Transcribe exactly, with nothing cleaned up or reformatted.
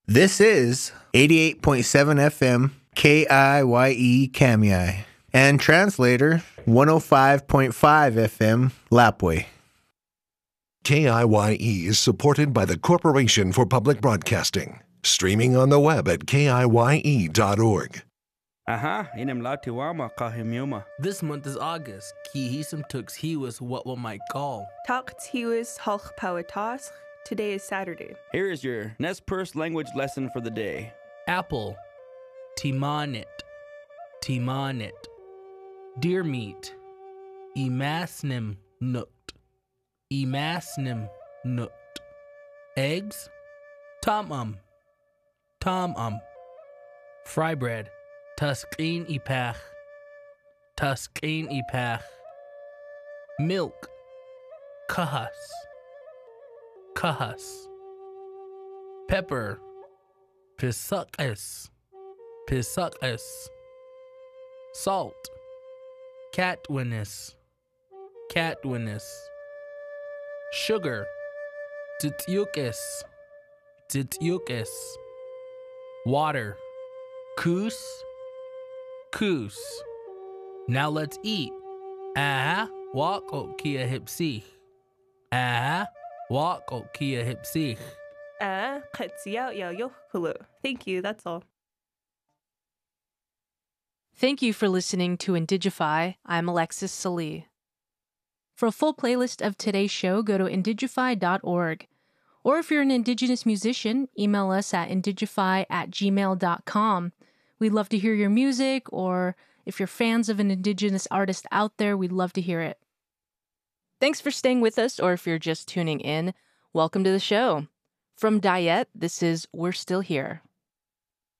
This is eighty-eight point seven F M K I Y E Kamiai and translator one oh five point five F M Lapwai. K I Y E is supported by the Corporation for Public Broadcasting, streaming on the web at K I Y E dot org. Aha, inem latiwama kahimiuma. This month is August. Kihisum tux hiwas what one might call. Takt hiwas halch pawatas. Today is Saturday. Here is your Nez Perce language lesson for the day. Apple. Timanit. Timanit. Deer meat. Emasnim nut. Emasnim nut. Eggs. Tom-um. Tom-um. Fry bread. Tuskin ipach. Tuskin ipach. Milk. Kahas. Kahas. Pepper. Pisukes. Pisukes. Salt. Catwinnis. Catwinnis. Sugar. Tityukis. Tityukis. Water. Koos. Koos. Now let's eat. Ah, walk o kia hipsich. Ah, walk o kia hipsich. Ah, katsiao yao yohulu. Thank you, that's all. Thank you for listening to Indigify. I'm Alexis Salee. For a full playlist of today's show, go to indigify dot org. Or if you're an Indigenous musician, email us at indigify at gmail dot com. We'd love to hear your music, or if you're fans of an Indigenous artist out there, we'd love to hear it. Thanks for staying with us, or if you're just tuning in, welcome to the show. From Dayet, this is We're Still Here.